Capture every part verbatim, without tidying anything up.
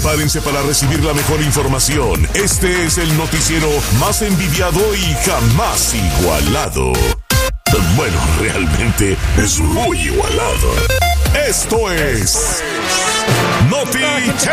Prepárense para recibir la mejor información. Este es el noticiero más envidiado y jamás igualado. Bueno, realmente es muy igualado. Esto es Notiche.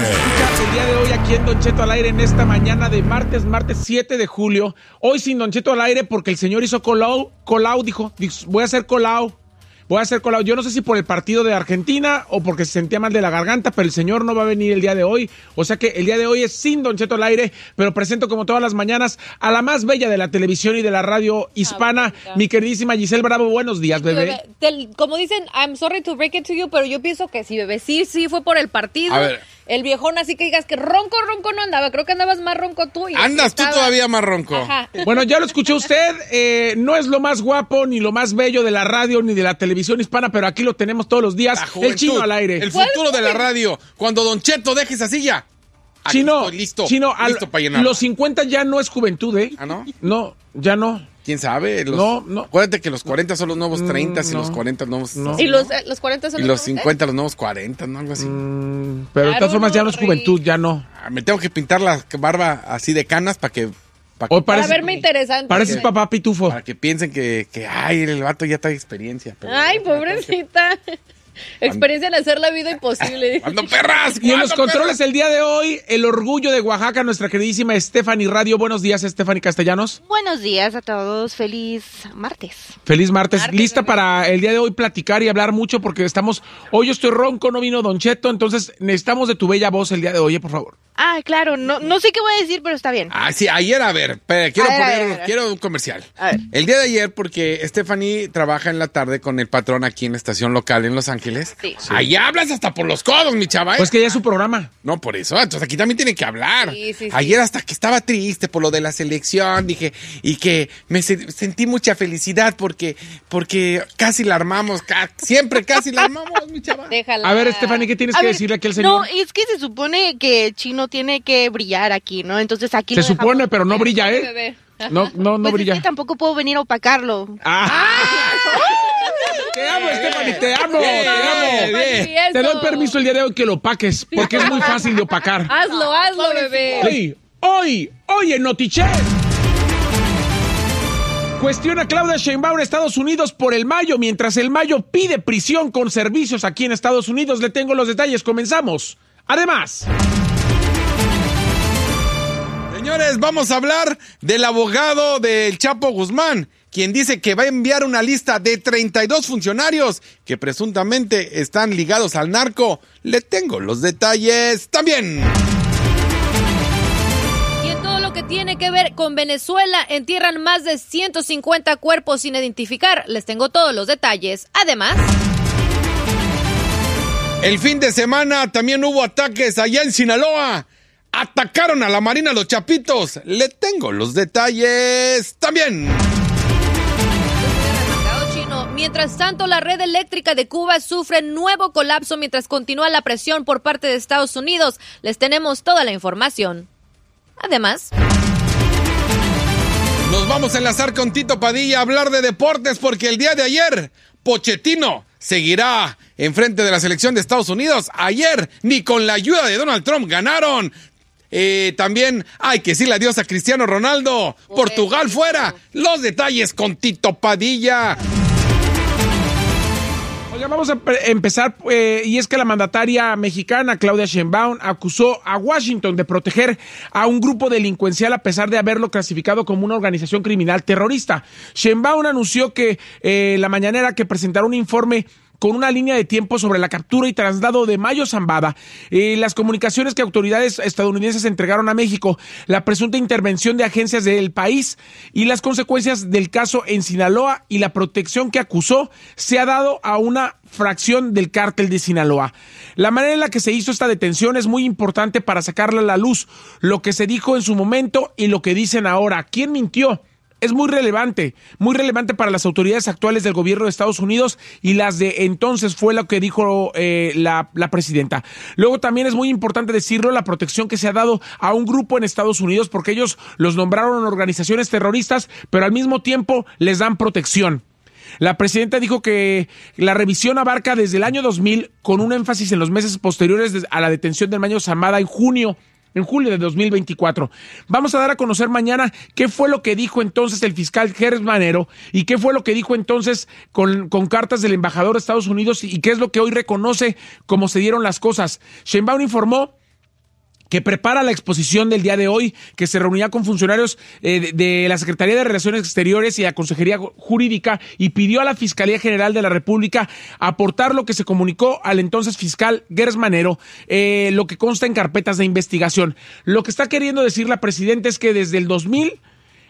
El día de hoy aquí en Don Cheto al aire en esta mañana de martes, martes siete de julio. Hoy sin Don Cheto al aire porque el señor hizo colao, colao, dijo, voy a hacer colao. Voy a hacer colado. Yo no sé si por el partido de Argentina o porque se sentía mal de la garganta, pero el señor no va a venir el día de hoy. O sea que el día de hoy es sin Don Cheto al aire, pero presento como todas las mañanas a la más bella de la televisión y de la radio hispana, ah, mi queridísima Giselle Bravo. Buenos días, bebé. bebé. Te, como dicen, I'm sorry to break it to you, pero yo pienso que sí, bebé. Sí, sí fue por el partido. A ver. El viejón, así que digas que ronco, ronco no andaba. Creo que andabas más ronco tú. Y Andas estaba... tú todavía más ronco. Ajá. Bueno, ya lo escuchó usted. Eh, no es lo más guapo, ni lo más bello de la radio, ni de la televisión hispana, pero aquí lo tenemos todos los días. El Chino al aire. El futuro de la radio. Cuando Don Cheto deje esa silla. Aquí Chino, estoy listo. Chino, al, listo para llenar. Los cincuenta ya no es juventud, ¿eh? ¿Ah, no? No, ya no. ¿Quién sabe? Los, no, no. Acuérdate que los cuarenta son los nuevos treinta mm, y no, los cuarenta nuevos... No. Y los, eh, los cuarenta son y los, los cincuenta los nuevos cuarenta, ¿no? Algo así. Mm, pero de todas formas ya no es juventud, ya no. Ah, me tengo que pintar la barba así de canas para que... Pa que para verme interesante. Pareces papá pitufo. Para que piensen que, que ay, el vato ya trae experiencia. Pero ay, pobrecita. Experiencia en hacer la vida imposible. ¡Cuando perras! Y en los controles el día de hoy, el orgullo de Oaxaca, nuestra queridísima Stephanie Radio. Buenos días, Stephanie Castellanos. Buenos días a todos. Feliz martes. Feliz martes. martes Lista martes. Para el día de hoy platicar y hablar mucho porque estamos... Hoy yo estoy ronco, no vino Don Cheto, entonces necesitamos de tu bella voz el día de hoy, por favor. Ah, claro. No, no sé qué voy a decir, pero está bien. Ah, sí, ayer, a ver, espera, quiero A ver, poner, a ver, a ver. quiero un comercial. A ver. El día de ayer, porque Stephanie trabaja en la tarde con el patrón aquí en la estación local en Los Ángeles. Sí. Allá hablas hasta por los codos, mi chava. ¿eh? Pues que ya es su programa. No, por eso, entonces aquí también tiene que hablar. Sí, sí, sí. Ayer hasta que estaba triste por lo de la selección, dije, y que me se, sentí mucha felicidad porque, porque casi la armamos, ca, siempre casi la armamos, mi chava. Déjala. A ver, Stephanie, ¿qué tienes A que ver, decirle aquí al señor? No, es que se supone que Chino tiene que brillar aquí, ¿no? Entonces aquí Se lo supone, dejamos. pero no brilla, ¿eh? Bebé. No, no, no Pues brilla. es que tampoco puedo venir a opacarlo. ¡Ah! Te amo, Stephanie, te amo, Bien, te amo. bien. Eso. Te doy permiso el día de hoy que lo opaques, porque es muy fácil de opacar. Hazlo, hazlo, bebé. Hoy, hoy, hoy en Notiche. Cuestiona Claudia Sheinbaum en Estados Unidos por el Mayo, mientras el Mayo pide prisión con servicios aquí en Estados Unidos. Le tengo los detalles, comenzamos. Además... Señores, vamos a hablar del abogado del Chapo Guzmán, quien dice que va a enviar una lista de treinta y dos funcionarios que presuntamente están ligados al narco. Le tengo los detalles también. Y en todo lo que tiene que ver con Venezuela, entierran más de ciento cincuenta cuerpos sin identificar. Les tengo todos los detalles. Además... El fin de semana también hubo ataques allá en Sinaloa. Atacaron a la Marina los Chapitos. Le tengo los detalles también. Chino. Mientras tanto, la red eléctrica de Cuba sufre nuevo colapso mientras continúa la presión por parte de Estados Unidos. Les tenemos toda la información. Además... Nos vamos a enlazar con Tito Padilla a hablar de deportes porque el día de ayer, Pochettino seguirá enfrente de la selección de Estados Unidos. Ayer, ni con la ayuda de Donald Trump ganaron. Eh, también hay que decirle adiós a Cristiano Ronaldo. Portugal fuera. Los detalles con Tito Padilla. Oiga, vamos a pre- empezar, eh, y es que la mandataria mexicana, Claudia Sheinbaum, acusó a Washington de proteger a un grupo delincuencial a pesar de haberlo clasificado como una organización criminal terrorista. Sheinbaum anunció que eh, la mañanera que presentará un informe con una línea de tiempo sobre la captura y traslado de Mayo Zambada, eh, las comunicaciones que autoridades estadounidenses entregaron a México, la presunta intervención de agencias del país y las consecuencias del caso en Sinaloa y la protección que acusó se ha dado a una fracción del cártel de Sinaloa. La manera en la que se hizo esta detención es muy importante para sacarla a la luz, lo que se dijo en su momento y lo que dicen ahora. ¿Quién mintió? Es muy relevante, muy relevante para las autoridades actuales del gobierno de Estados Unidos y las de entonces, fue lo que dijo eh, la, la presidenta. Luego también es muy importante decirlo, la protección que se ha dado a un grupo en Estados Unidos porque ellos los nombraron organizaciones terroristas, pero al mismo tiempo les dan protección. La presidenta dijo que la revisión abarca desde el año dos mil, con un énfasis en los meses posteriores a la detención del Mayo Zambada en junio. En julio de dos mil veinticuatro. Vamos a dar a conocer mañana qué fue lo que dijo entonces el fiscal Gers Manero y qué fue lo que dijo entonces con, con cartas del embajador de Estados Unidos y qué es lo que hoy reconoce cómo se dieron las cosas. Sheinbaum informó que prepara la exposición del día de hoy, que se reunirá con funcionarios eh, de, de la Secretaría de Relaciones Exteriores y la Consejería Jurídica y pidió a la Fiscalía General de la República aportar lo que se comunicó al entonces fiscal Gers Manero, eh, lo que consta en carpetas de investigación. Lo que está queriendo decir la presidenta es que desde el dos mil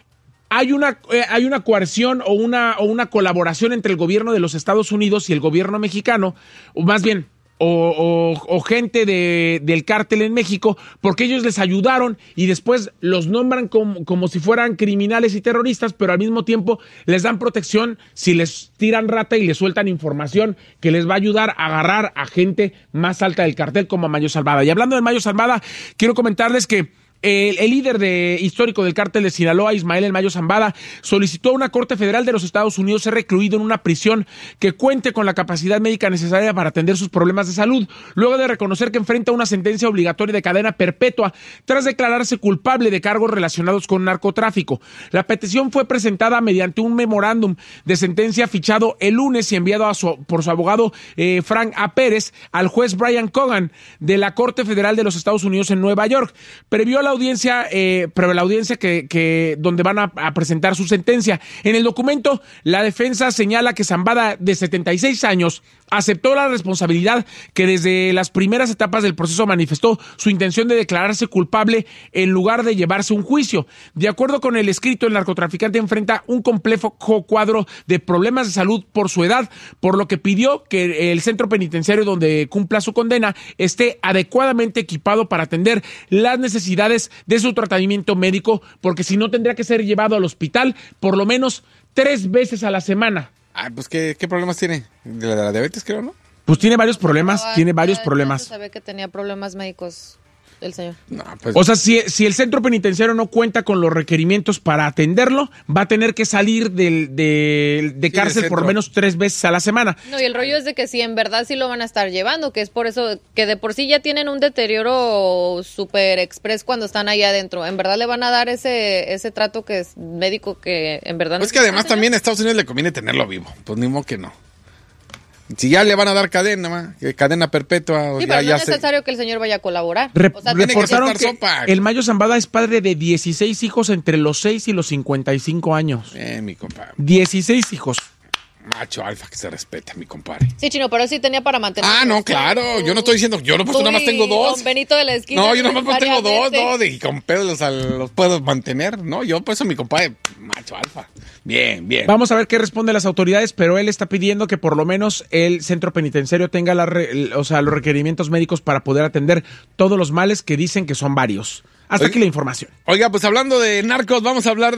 hay una, eh, hay una coerción o una, o una colaboración entre el gobierno de los Estados Unidos y el gobierno mexicano, o más bien, O, o, o gente de, del cártel en México, porque ellos les ayudaron y después los nombran como, como si fueran criminales y terroristas, pero al mismo tiempo les dan protección si les tiran rata y les sueltan información que les va a ayudar a agarrar a gente más alta del cartel como a Mayo Zambada. Y hablando de Mayo Zambada, quiero comentarles que El, el líder de, histórico del cártel de Sinaloa, Ismael El Mayo Zambada, solicitó a una corte federal de los Estados Unidos ser recluido en una prisión que cuente con la capacidad médica necesaria para atender sus problemas de salud, luego de reconocer que enfrenta una sentencia obligatoria de cadena perpetua tras declararse culpable de cargos relacionados con narcotráfico. La petición fue presentada mediante un memorándum de sentencia fichado el lunes y enviado a su, por su abogado eh, Frank A. Pérez al juez Brian Cogan de la Corte Federal de los Estados Unidos en Nueva York. Previó la audiencia, eh, pero la audiencia que, que donde van a, a presentar su sentencia. En el documento, la defensa señala que Zambada, de setenta y seis años, aceptó la responsabilidad, que desde las primeras etapas del proceso manifestó su intención de declararse culpable en lugar de llevarse un juicio. De acuerdo con el escrito, el narcotraficante enfrenta un complejo cuadro de problemas de salud por su edad, por lo que pidió que el centro penitenciario donde cumpla su condena esté adecuadamente equipado para atender las necesidades de su tratamiento médico, porque si no tendría que ser llevado al hospital por lo menos tres veces a la semana. Ah, pues ¿qué, qué problemas tiene? De la, de la diabetes, creo, ¿no? Pues tiene varios problemas, No, tiene varios ya, problemas. Ya se sabe que tenía problemas médicos el señor. No, pues, O sea, si, si el centro penitenciario no cuenta con los requerimientos para atenderlo, va a tener que salir del, de, de Sí, cárcel del por lo centro. menos tres veces a la semana. No, y el rollo es de que si en verdad sí lo van a estar llevando, que es por eso que de por sí ya tienen un deterioro super express cuando están ahí adentro. En verdad le van a dar ese ese trato que es médico que en verdad no pues que además también a Estados Unidos le conviene tenerlo vivo. Pues ni modo que no. Si ya le van a dar cadena, ma, cadena perpetua. O Sí, ya, pero no ya es se- necesario que el señor vaya a colaborar. Rep- O sea, tiene que reportaron estar que, sopa. el Mayo Zambada es padre de dieciséis hijos entre los seis y los cincuenta y cinco años. Eh, mi compadre. dieciséis hijos. Macho alfa que se respeta, mi compadre. Sí, Chino, pero sí tenía para mantener. Ah, no, claro. Yo no estoy diciendo, yo no pues, nada más tengo dos. Don Benito de la esquina. No, yo nada más pues, tengo dos, necesariamente. dos, y con pedos los, al- los puedo mantener. No, yo por eso mi compadre, macho alfa. Bien, bien. Vamos a ver qué responden las autoridades, pero él está pidiendo que por lo menos el centro penitenciario tenga la re- o sea, los requerimientos médicos para poder atender todos los males que dicen que son varios. Hasta Oye. aquí la información. Oiga, pues hablando de narcos, vamos a hablar